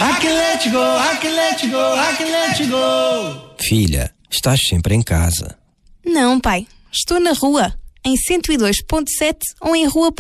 I can let you go, I can let you go, I can let you go. Filha, estás sempre em casa. Não, pai. Estou na rua, em 102.7 ou em rua.